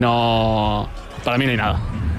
No, para mí no hay nada.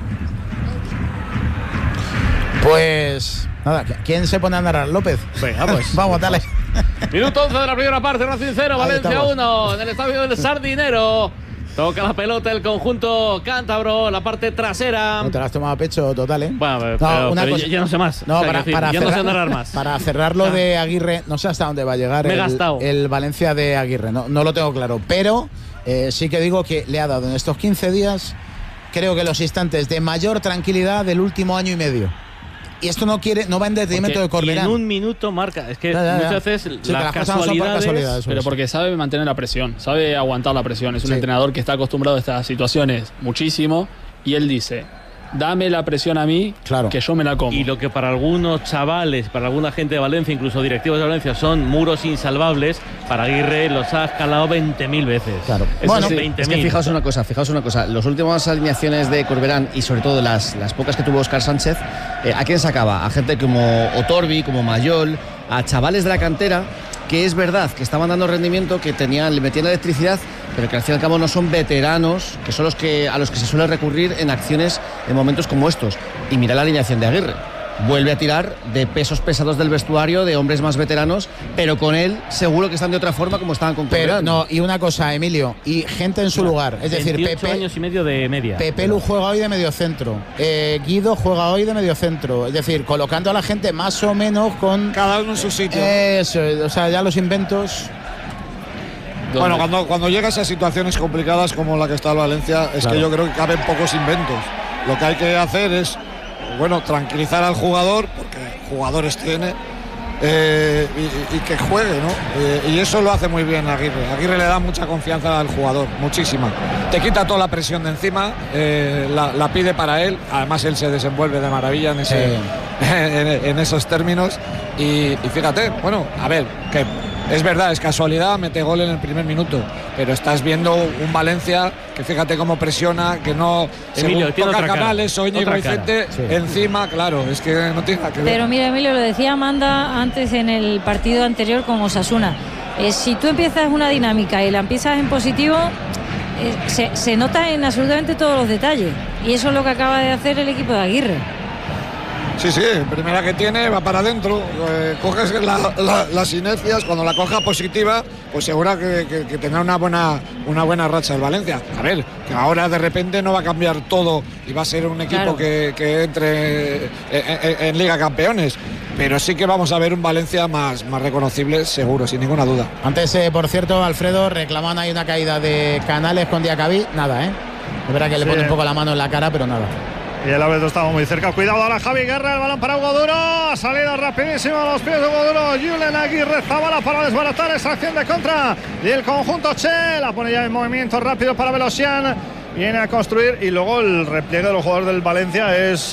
Pues nada, ¿quién se pone a narrar? ¿López? Venga, pues. Vamos, dale. Minuto 11 de la primera parte, Racing 0, Valencia 1, en el estadio del Sardinero. Toca la pelota el conjunto cántabro, la parte trasera. No te la has tomado a pecho total, ¿eh? Bueno, pero ya no sé más. No, o sea, yo no sé narrar más. Para cerrar lo de Aguirre, no sé hasta dónde va a llegar el Valencia de Aguirre, no lo tengo claro. Pero sí que digo que le ha dado en estos 15 días, creo que los instantes de mayor tranquilidad del último año y medio. Y esto no va en detrimento de Corberán. En un minuto marca. Es que muchas veces las casualidades, pero porque sabe mantener la presión, sabe aguantar la presión. Es un entrenador que está acostumbrado a estas situaciones muchísimo. Y él dice: dame la presión a mí, que yo me la como. Y lo que para algunos chavales, para alguna gente de Valencia, incluso directivos de Valencia, son muros insalvables, para Aguirre los ha escalado 20.000 veces. Claro. Bueno, es que fijaos una cosa. Las últimas alineaciones de Corberán y sobre todo las pocas que tuvo Óscar Sánchez, ¿a quién sacaba? A gente como Otorbi, como Mayol, a chavales de la cantera, que es verdad que estaban dando rendimiento, que le metían electricidad, pero que al fin y al cabo no son veteranos, que son a los que se suele recurrir en acciones en momentos como estos. Y mira la alineación de Aguirre. Vuelve a tirar de pesos pesados del vestuario, de hombres más veteranos, pero con él seguro que están de otra forma como estaban con Corberán. No, y una cosa, Emilio, y gente en su lugar. Es decir, 28 años y medio de media. Pepe Lu juega hoy de mediocentro. Guido juega hoy de mediocentro. Es decir, colocando a la gente más o menos con cada uno en su sitio. Eso, o sea, ya los inventos. Bueno, cuando llega a esas situaciones complicadas como la que está el Valencia, es que yo creo que caben pocos inventos. Lo que hay que hacer es, tranquilizar al jugador, porque jugadores tiene, y que juegue, ¿no? Y eso lo hace muy bien Aguirre. Aguirre le da mucha confianza al jugador, muchísima. Te quita toda la presión de encima, la pide para él. Además, él se desenvuelve de maravilla en esos términos. Y fíjate, que es verdad, es casualidad, mete gol en el primer minuto, pero estás viendo un Valencia que fíjate cómo presiona, que no Emilio, toca Canales o Íñigo Vicente encima, claro, es que no tiene nada que ver. Pero mira, Emilio, lo decía Amanda antes en el partido anterior con Osasuna. Si tú empiezas una dinámica y la empiezas en positivo, se nota en absolutamente todos los detalles, y eso es lo que acaba de hacer el equipo de Aguirre. Sí, primera que tiene, va para adentro, coges las inercias, cuando la coja positiva, pues seguro que tendrá una buena racha el Valencia. A ver, que ahora de repente no va a cambiar todo y va a ser un equipo que entre en Liga Campeones, pero sí que vamos a ver un Valencia más reconocible, seguro, sin ninguna duda. Antes, por cierto, Alfredo, reclamaban ahí una caída de Canales con Diacabí, nada, Es verdad que le pone un poco la mano en la cara, pero nada. Y el árbitro estaba muy cerca. Cuidado ahora Javi Guerra. El balón para Hugo Duro. Salida rapidísima a los pies de Hugo Duro. Julen Aguirre Zabala para desbaratar esa acción de contra. Y el conjunto Che la pone ya en movimiento rápido para Velosian. Viene a construir. Y luego el repliegue de los jugadores del Valencia es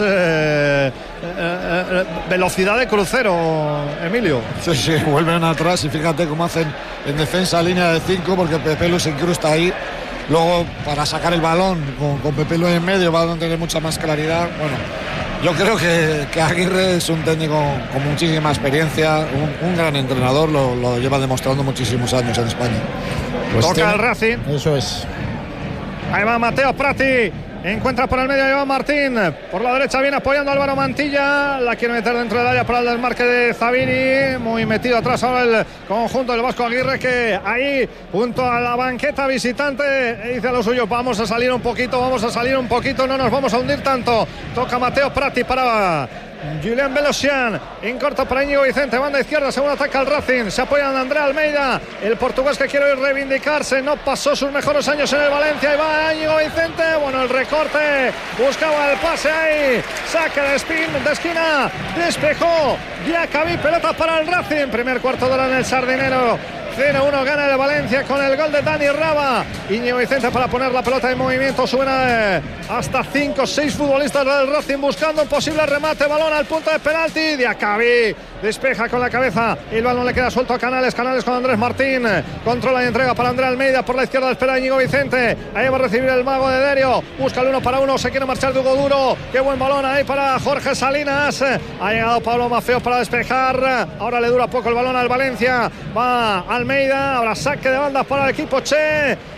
velocidad de crucero, Emilio. Sí, vuelven atrás y fíjate cómo hacen en defensa línea de 5, porque Pepe Lu se incrusta ahí. Luego, para sacar el balón con Pepe Lu en medio, van a tener mucha más claridad. Bueno, yo creo que Aguirre es un técnico con muchísima experiencia, un gran entrenador, lo lleva demostrando muchísimos años en España. Pues toca el Racing. Eso es. Ahí va Mateo Prati. Encuentra por el medio a Iván Martín. Por la derecha viene apoyando a Álvaro Mantilla. La quiere meter dentro del área para el desmarque de Zabini. Muy metido atrás ahora el conjunto del Vasco Aguirre, que ahí junto a la banqueta visitante dice a lo suyo: vamos a salir un poquito, no nos vamos a hundir tanto. Toca Mateo Prati para Julián Velosian, en corto para Íñigo Vicente, banda izquierda, segundo ataque al Racing, se apoya en André Almeida, el portugués que quiere reivindicarse, no pasó sus mejores años en el Valencia, y va Íñigo Vicente, bueno, el recorte, buscaba el pase ahí, saque de esquina, despejó Diacabí, pelota para el Racing, primer cuarto de hora en el Sardinero. 0-1 gana el Valencia con el gol de Dani Raba. Íñigo Vicente para poner la pelota en movimiento. Suben hasta 5-6 futbolistas del Racing buscando un posible remate. Balón al punto de penalti. Diacabí despeja con la cabeza. El balón le queda suelto a Canales. Canales con Andrés Martín. Controla y entrega para André Almeida. Por la izquierda espera Íñigo Vicente. Ahí va a recibir el mago de Derio. Busca el 1-1. Se quiere marchar de Hugo Duro. Qué buen balón ahí para Jorge Salinas. Ha llegado Pablo Mafeo para despejar. Ahora le dura poco el balón al Valencia. Va Almeida, ahora saque de bandas para el equipo Che.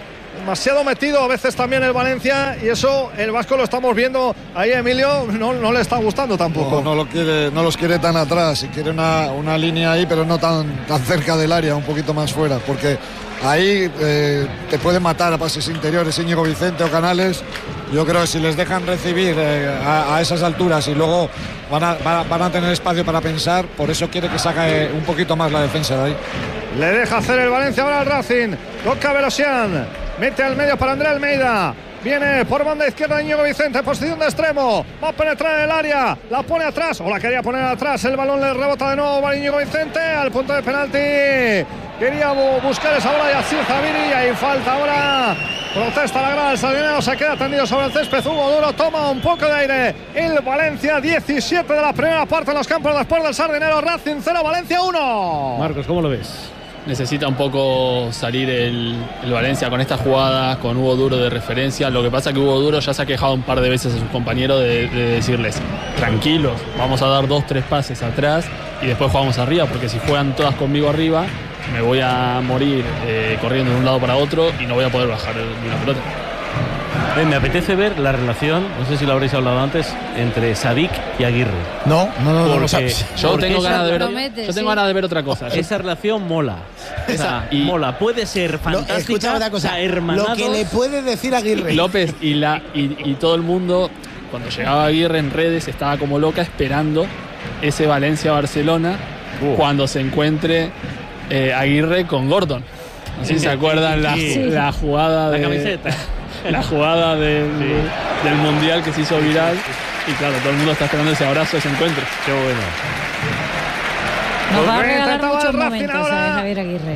demasiado metido a veces también el Valencia, y eso el vasco lo estamos viendo ahí, Emilio, no le está gustando tampoco. No los quiere tan atrás, y quiere una línea ahí, pero no tan cerca del área, un poquito más fuera, porque ahí te pueden matar a pases interiores Íñigo Vicente o Canales. Yo creo que si les dejan recibir a esas alturas y luego van a tener espacio para pensar, por eso quiere que saque un poquito más la defensa de ahí. Le deja hacer el Valencia ahora al Racing. Toca Velosian, mete al medio para André Almeida. Viene por banda izquierda Íñigo Vicente, posición de extremo. Va a penetrar en el área, la pone atrás, o la quería poner atrás. El balón le rebota de nuevo para Íñigo Vicente al punto de penalti. Quería buscar esa bola Yassir Zaviri, y ahí falta ahora. Protesta la grada del Sardinero, se queda tendido sobre el césped. Hugo Duro toma un poco de aire. El Valencia, 17 de la primera parte en los campos después del Sardinero. Racing 0, Valencia 1. Marcos, ¿cómo lo ves? Necesita un poco salir el Valencia con estas jugadas, con Hugo Duro de referencia. Lo que pasa es que Hugo Duro ya se ha quejado un par de veces a sus compañeros de decirles: tranquilos, vamos a dar 2-3 pases atrás y después jugamos arriba, porque si juegan todas conmigo arriba me voy a morir corriendo de un lado para otro y no voy a poder bajar de una pelota. Me apetece ver la relación, no sé si lo habréis hablado antes, entre Sadik y Aguirre. No lo sabes. Yo tengo ganas de ver otra cosa. Esa relación mola. Mola, puede ser fantástica. Escucha una cosa, lo que le puede decir Aguirre. López y todo el mundo, cuando llegaba Aguirre en redes, estaba como loca esperando ese Valencia-Barcelona cuando se encuentre Aguirre con Gordon. No sé si se acuerdan la jugada de la camiseta. La jugada del Mundial que se hizo viral. Y claro, todo el mundo está esperando ese abrazo, ese encuentro. Qué bueno. Nos va a regalar muchos momentos Javier Aguirre.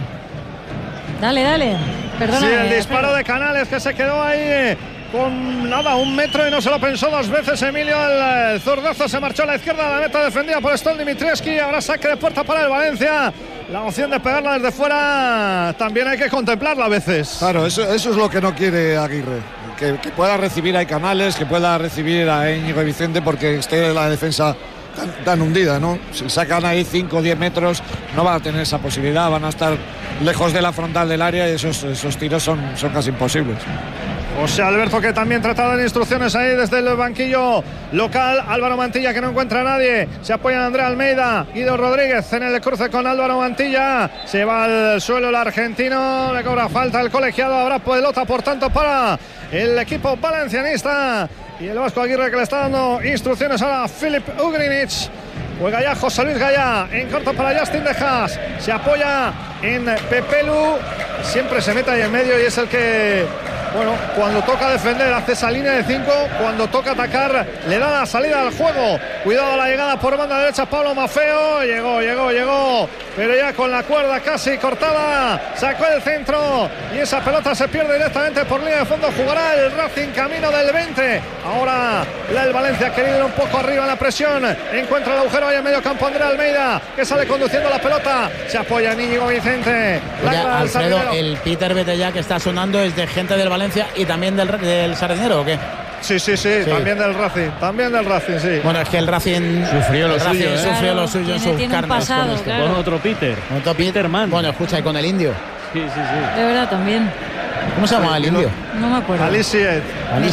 Dale. Perdona. Sí, el disparo de Canales, que se quedó ahí con nada, 1 metro, y no se lo pensó 2 veces Emilio. El zurdazo se marchó a la izquierda de la meta, defendida por Stol Dimitrievski. Ahora saque de puerta para el Valencia. La opción de pegarla desde fuera también hay que contemplarla a veces. Claro, eso es lo que no quiere Aguirre. Que pueda recibir a Canales, que pueda recibir a Íñigo Vicente, porque esté la defensa tan hundida, ¿no? Si sacan ahí 5 o 10 metros, no van a tener esa posibilidad, van a estar lejos de la frontal del área, y esos tiros son casi imposibles. José Alberto, que también trata de dar instrucciones ahí desde el banquillo local. Álvaro Mantilla, que no encuentra a nadie, se apoya en André Almeida. Guido Rodríguez en el cruce con Álvaro Mantilla, se va al suelo el argentino, le cobra falta el colegiado. Habrá pelota por tanto para el equipo valencianista, y el vasco Aguirre, que le está dando instrucciones ahora a Filip Ugrinic. Juega ya José Luis Gallá, en corto para Justin De Haas, se apoya en Pepelu, siempre se mete ahí en medio, y es el que, bueno, cuando toca defender hace esa línea de 5, cuando toca atacar le da la salida al juego. Cuidado a la llegada por banda derecha Pablo Maffeo, llegó, pero ya con la cuerda casi cortada, sacó el centro y esa pelota se pierde directamente por línea de fondo. Jugará el Racing camino del 20. Ahora el Valencia ha querido ir un poco arriba en la presión, encuentra el agujero ahí en medio campo André Almeida, que sale conduciendo la pelota, se apoya en Íñigo Vicente. Alfredo, el Peter Betella que está sonando es de gente del Valencia y también del Sardinero, ¿o qué? Sí, también del Racing, sí. Bueno, es que el Racing sufrió lo suyo en sus carnes. Con otro Peter Mann. Bueno, escucha, y con el indio. Sí. De verdad, también. ¿Cómo se llama el indio? No me acuerdo. Ali Siet.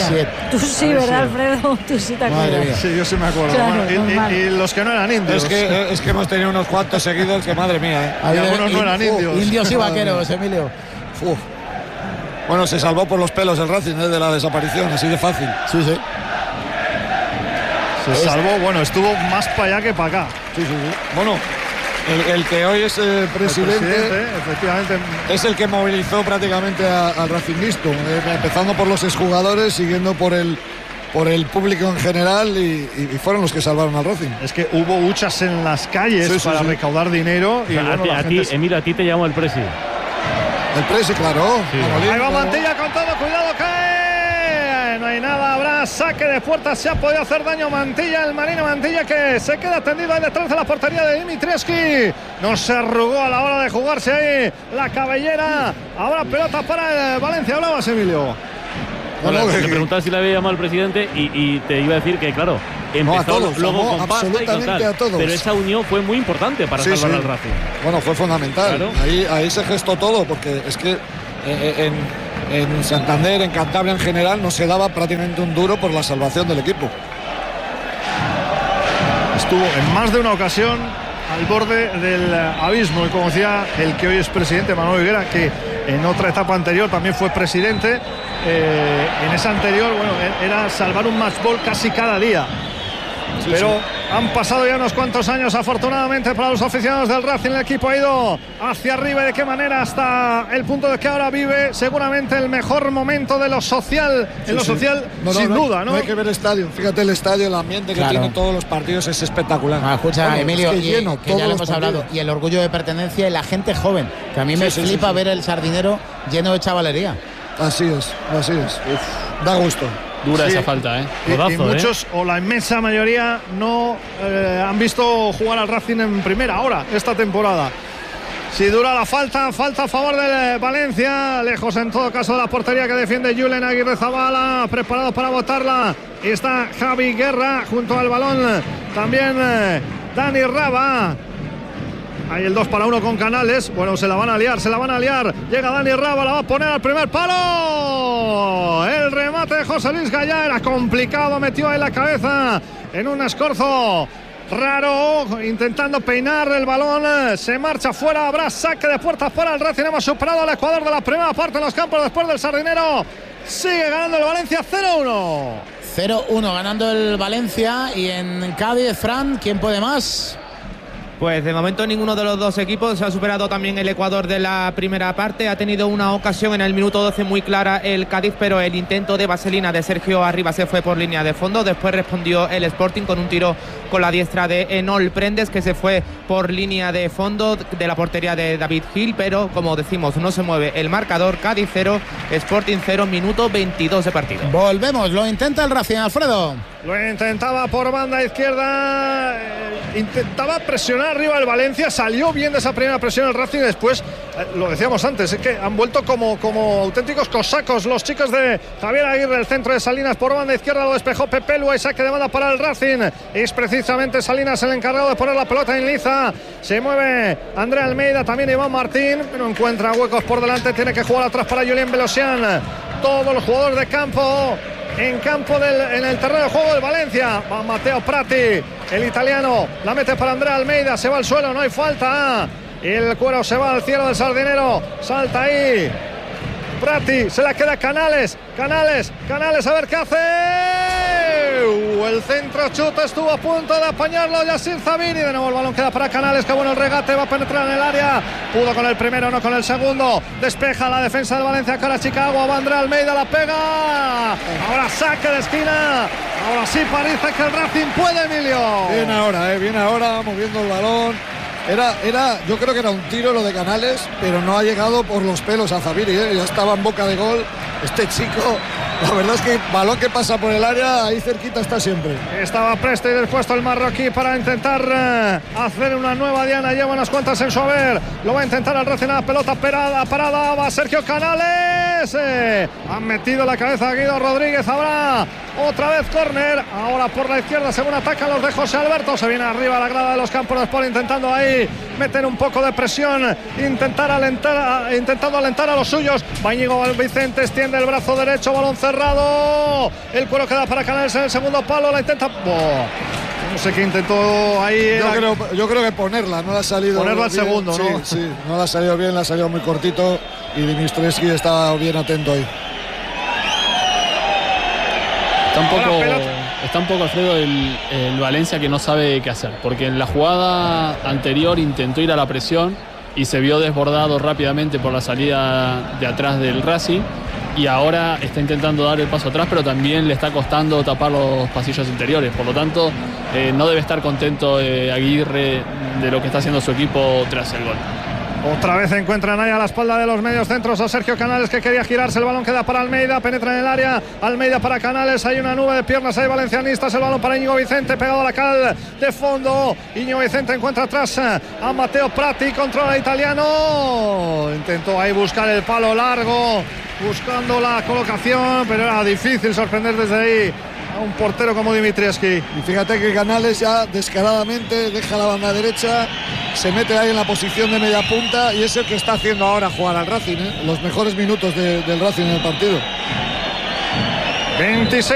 Tú sí, ¿verdad, Alfredo? Tú sí te acuerdas. Sí, yo sí me acuerdo. Claro, y los que no eran indios. Es que hemos tenido unos cuantos seguidos que, madre mía, Y algunos no eran indios. Indios y vaqueros, Emilio. Bueno, se salvó por los pelos el Racing de la desaparición, así de fácil. Sí. Se salvó, bueno, estuvo más para allá que para acá. Sí. Bueno, el que hoy es presidente, efectivamente, es el que movilizó prácticamente al racinguismo, empezando por los exjugadores, siguiendo por el público en general, y fueron los que salvaron al Racing. Es que hubo huchas en las calles para recaudar dinero. Y Emilio, a ti te llamo el presi. El presi, claro. Sí. Ahí va Mantilla con todo, cuidado, cae. No hay nada, habrá saque de puerta, se ha podido hacer daño Mantilla, el marino Mantilla, que se queda tendido ahí detrás de la portería de Dimitrievski. No se arrugó a la hora de jugarse ahí la cabellera. Habrá pelota para el Valencia. Hablabas, Emilio. Le preguntaba si le había llamado al presidente y te iba a decir que, claro, empezó todos, luego con pasta y con tal, a todos. pero esa unión fue muy importante para salvar al Racing. Bueno, fue fundamental. Claro. Ahí se gestó todo, porque es que en Santander, en Cantabria en general, no se daba prácticamente un duro por la salvación del equipo. Estuvo en más de una ocasión al borde del abismo, y como decía el que hoy es presidente, Manuel Higuera, que en otra etapa anterior también fue presidente, en esa anterior, bueno, era salvar un match ball casi cada día. Sí, pero han pasado ya unos cuantos años, afortunadamente para los aficionados del Racing. El equipo ha ido hacia arriba, y de qué manera, hasta el punto de que ahora vive seguramente el mejor momento de lo social, sin duda, ¿no? No hay que ver el estadio, fíjate el estadio, el ambiente que tiene todos los partidos es espectacular. Escucha, Emilio, es que lleno, que ya lo hemos hablado, y el orgullo de pertenencia y la gente joven, que a mí me flipa ver el Sardinero lleno de chavalería. Así es. Da gusto. Dura esa falta, y muchos, o la inmensa mayoría, no han visto jugar al Racing en primera ahora, esta temporada. Si dura la falta a favor del Valencia, lejos en todo caso de la portería que defiende Julen Aguirrezabala, preparado para botarla. Está Javi Guerra junto al balón, también Dani Raba. Hay el 2-1 con Canales. Bueno, se la van a liar. Llega Dani Raba, la va a poner al primer palo. El remate de José Luis Gallá era complicado, metió ahí la cabeza en un escorzo raro, intentando peinar el balón. Se marcha fuera, habrá saque de puerta para el Racing. Hemos superado al Ecuador de la primera parte en los campos después del Sardinero. Sigue ganando el Valencia 0-1. 0-1 ganando el Valencia. Y en Cádiz, Fran, ¿quién puede más? Pues de momento ninguno de los dos equipos. Se ha superado también el Ecuador de la primera parte. Ha tenido una ocasión en el minuto 12 muy clara el Cádiz, pero el intento de vaselina de Sergio Arribas se fue por línea de fondo. Después respondió el Sporting con un tiro con la diestra de Enol Prendes, que se fue por línea de fondo de la portería de David Gil, pero como decimos, no se mueve el marcador. Cádiz 0, Sporting 0, minuto 22 de partido. Volvemos, lo intenta el Racing, Alfredo. Lo intentaba por banda izquierda, intentaba presionar arriba el Valencia, salió bien de esa primera presión el Racing. Después, lo decíamos antes, es que han vuelto como auténticos cosacos los chicos de Javier Aguirre. El centro de Salinas por banda izquierda lo despejó Pepe Lua, y saque de banda para el Racing. Es precisamente Salinas el encargado de poner la pelota en liza. Se mueve André Almeida, también Iván Martín, pero encuentra huecos por delante, tiene que jugar atrás para Julián Belosian. Todos los jugadores de campo en el terreno de juego del Valencia. Va Matteo Prati, el italiano, la mete para Andrea Almeida, se va al suelo, no hay falta. El cuero se va al cielo del Sardinero, salta ahí Prati, se la queda Canales, a ver qué hace. El centro chuta, estuvo a punto de apañarlo Yassir Zabini. De nuevo el balón queda para Canales, que bueno el regate, va a penetrar en el área. Pudo con el primero, no con el segundo. Despeja la defensa del Valencia, cara Chicago. Va André Almeida, la pega. Ahora saque de esquina. Ahora sí parece que el Racing puede, Emilio. Bien ahora, moviendo el balón. Yo creo que era un tiro lo de Canales, pero no ha llegado por los pelos a Zabini, ya estaba en boca de gol este chico. La verdad es que balón que pasa por el área, ahí cerquita está siempre. Estaba presto y dispuesto el marroquí para intentar hacer una nueva diana. Lleva unas cuantas en su haber. Lo va a intentar el Racing, la pelota parada. Va Sergio Canales. Han metido la cabeza a Guido Rodríguez. Habrá otra vez córner. Ahora por la izquierda, según atacan los de José Alberto. Se viene arriba a la grada de los Campos de Sport, intentando ahí meter un poco de presión, intentando alentar a los suyos. Va Íñigo Vicente, extiende el brazo derecho, balón cerrado. El cuero queda para Canales en el segundo palo. La intenta. No sé qué intentó ahí. Yo creo que ponerla, no la ha salido. Ponerla al segundo, ¿no? Sí, no la ha salido bien, la ha salido muy cortito. Y Dimitrievski estaba bien atento ahí. Está un poco, Alfredo, el Valencia, que no sabe qué hacer, porque en la jugada anterior intentó ir a la presión y se vio desbordado rápidamente por la salida de atrás del Racing, y ahora está intentando dar el paso atrás, pero también le está costando tapar los pasillos interiores. Por lo tanto, no debe estar contento Aguirre de lo que está haciendo su equipo tras el gol. Otra vez encuentran ahí a la espalda de los medios centros a Sergio Canales, que quería girarse. El balón queda para Almeida, penetra en el área. Almeida para Canales, hay una nube de piernas ahí valencianistas. El balón para Íñigo Vicente, pegado a la cal de fondo. Íñigo Vicente encuentra atrás a Matteo Prati, controla el italiano. Intentó ahí buscar el palo largo, buscando la colocación, pero era difícil sorprender desde ahí a un portero como Dimitrievski. Y fíjate que Canales ya descaradamente deja la banda derecha, se mete ahí en la posición de media punta y es el que está haciendo ahora jugar al Racing, los mejores minutos del Racing en el partido. 26